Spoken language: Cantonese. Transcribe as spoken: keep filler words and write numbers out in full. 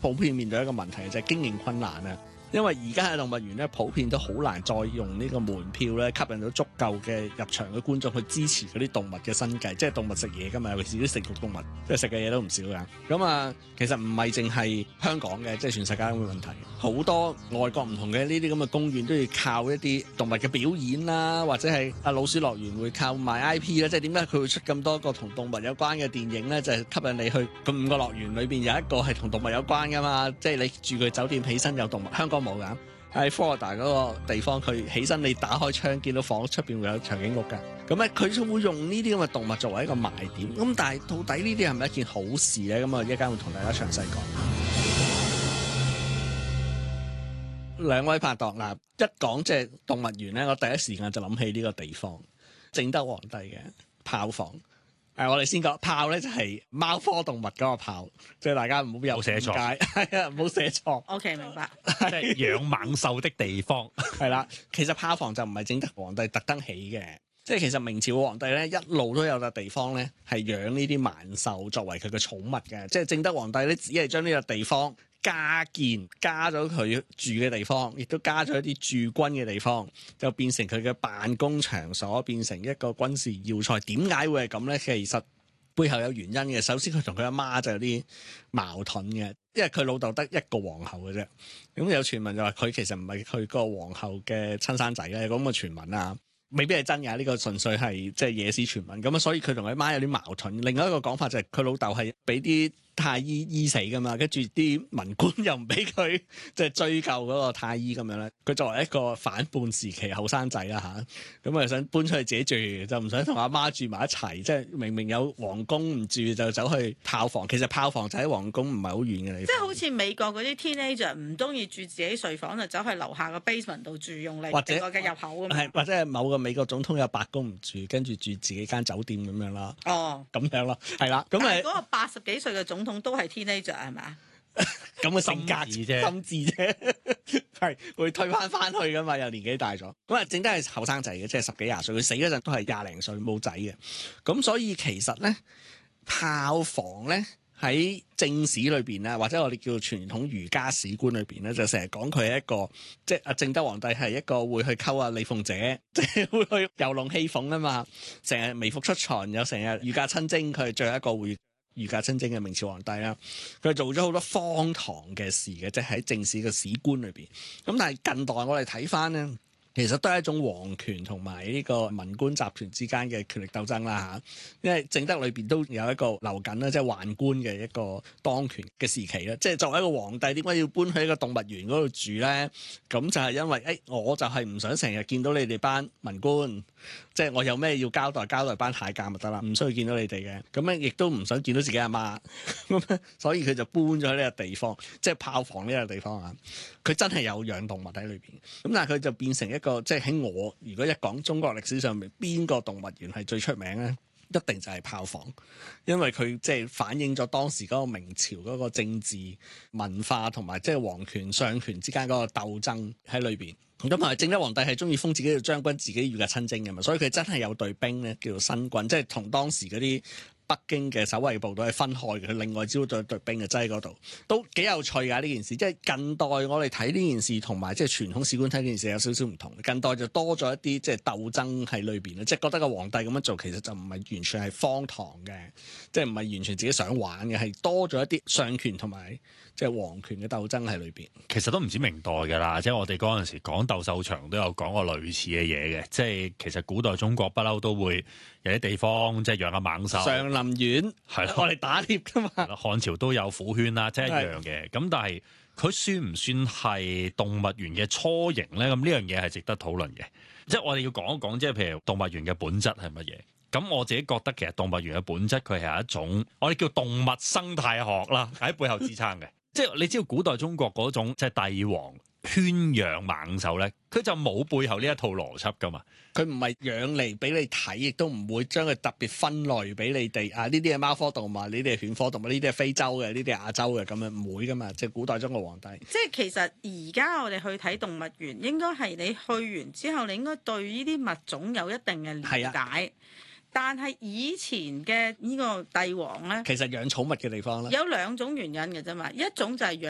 普遍面對一個問題就係經營困難啊。因為而家嘅動物園咧，普遍都好難再用呢個門票咧吸引到足夠嘅入場嘅觀眾去支持嗰啲動物嘅生計，即係動物食嘢㗎嘛，尤其是啲食肉動物，即係食嘅嘢都唔少㗎。咁啊，其實唔係淨係香港嘅，即係全世界咁嘅問題。好多外國唔同嘅呢啲咁嘅公園都要靠一啲動物嘅表演啦，或者係啊老鼠樂園會靠賣 I P 啦。即係點解佢會出咁多個同動物有關嘅電影咧？就係吸引你去咁五個樂園裏邊有一個係同動物有關㗎嘛。即係你住佢酒店起身有動物，香港冇㗎。喺科羅大嗰個地方，佢起身你打開窗見到房出邊會有長頸鹿㗎。咁咧佢就會用呢啲咁嘅動物作為一個賣點。咁但係到底呢啲係咪一件好事咧？咁啊，一陣會同大家詳細講。兩位拍檔嗱，一講即係動物園咧，我第一時間就諗起呢個地方，正德皇帝嘅豹房。誒、啊，我哋先講豹咧，就係、是、貓科動物嗰個豹，即係大家唔好有誤解，係啊，唔好寫錯。 O K，明白。 即係養猛獸的地方， 係啦。其實豹房就唔係正德皇帝特登起嘅，即係其實明朝皇帝咧一路都有笪地方咧係養呢啲猛獸作為佢嘅寵物嘅，即係正德皇帝咧只係將呢個地方加建加咗佢住嘅地方，亦都加咗一啲駐軍嘅地方，就變成佢嘅辦公場所，變成一個軍事要塞。點解會係咁呢？其實背後有原因嘅。首先佢同佢阿媽就有啲矛盾嘅，因為佢老豆得一個皇后嘅啫。咁有傳聞就話佢其實唔係佢個皇后嘅親生仔咧，咁嘅傳聞啊，未必係真㗎。呢個純粹係即係野史傳聞。咁啊，所以佢同佢阿媽有啲矛盾。另外一個講法就係佢老豆係俾啲太醫醫死噶嘛，跟住啲文官又唔俾佢即係追究嗰個太醫咁樣咧。佢作為一個反叛時期後生仔啦吓，咁啊想搬出去自己住，就唔想同阿媽住埋一齊。即係明明有皇宮唔住，就走去豹房。其實豹房就喺皇宮唔係好遠嘅地方。 即係好似美國嗰啲 teenager 唔中意住自己睡房，就走去樓下個 basement 度住，用嚟整個嘅入口咁。係或者係某個美國總統有白宮唔住，跟住住自己間酒店咁樣啦。 哦， 咁樣咯，係啦。咁誒， 嗰個八十幾歲嘅總統都係 teenager 係咪？ 咁嘅性格啫，心智啫，係會推翻翻去噶嘛？又年紀大咗，咁啊，正得係後生仔嘅，即係十幾廿歲。佢死嗰陣都係廿零歲，冇仔嘅。咁所以其實咧，豹房咧喺正史裏邊咧，或者我哋叫傳統儒家史觀裏邊咧，就成日講佢係一個，即係阿正德皇帝係一個會去溝阿李鳳姐，即係會去遊龍戲鳳啊嘛，成日微服出巡，有成日御駕親征，佢係最後一個會御駕親征嘅明朝皇帝啦。佢做咗好多荒唐嘅事嘅，即係喺正史嘅史觀裏邊。咁但係近代我哋睇翻咧，其實都係一種皇權同埋呢個文官集團之間嘅權力鬥爭啦嚇。因為正德裏邊都有一個流緊啦，即係宦官嘅一個當權嘅時期啦。即係作為一個皇帝，點解要搬去一個動物園嗰度住咧？咁就係因為誒、哎，我就係唔想成日見到你哋班文官。即係我有咩要交代，交代班太監咪得啦，唔需要見到你哋嘅。咁咧亦都唔想見到自己阿媽，咁所以佢就搬咗喺呢個地方，即係豹房呢個地方啊。佢真係有養動物喺裏邊，咁但係佢就變成一個即係喺我如果一講中國歷史上面邊個動物園係最出名咧？一定就係豹房，因為佢即係反映咗當時嗰個明朝嗰個政治文化同埋即係皇權相權之間嗰個鬥爭喺裏邊。咁同埋正德皇帝係中意封自己做將軍，自己御駕親征嘅嘛，所以佢真係有隊兵咧，叫做新軍，即係同當時嗰啲北京嘅守衛部隊係分開嘅，佢另外招咗隊兵嘅擠喺嗰度，都幾有趣㗎呢件事。即係近代我哋睇呢件事同埋即係傳統史觀睇呢件事有少少唔同。近代就多咗一啲即係鬥爭喺裏邊啦，即係覺得個皇帝咁樣做其實就唔係完全係荒唐嘅，即係唔係完全自己想玩嘅，係多咗一啲相權同埋即係皇權嘅鬥爭喺裏邊。 其實都唔止明代㗎啦，即係我哋嗰陣時講鬥獸場都有講過類似嘅嘢嘅，即係其實古代中國不嬲都會有啲地方即係養下猛獸。上林苑係咯，我哋打獵㗎嘛。 漢朝都有虎圈啦，即係一樣嘅。咁但係佢算唔算係動物園嘅雛形咧？咁呢樣嘢係值得討論嘅。即係我哋要講一講，即係譬如動物園嘅本質係乜嘢？咁我自己覺得其實動物園嘅本質佢係一種我哋叫動物生態學啦，喺背後支撐嘅。即係你知道古代中國嗰種即係帝王圈養猛獸咧，佢就冇背後呢一套邏輯噶嘛。 佢唔係養嚟俾你睇，亦都唔會將佢特別分類俾你哋。啊，呢啲係貓科動物，呢啲係犬科動物，呢啲係非洲嘅，呢啲係亞洲嘅，咁樣唔會噶嘛。即係古代中國皇帝。 即係其實而家我哋去睇動物園，應該係你去完之後，你應該對呢啲物種有一定嘅理解。但係以前嘅呢個帝王咧， 其實養寵物嘅地方咧， 有兩種原因嘅啫嘛，一種就係養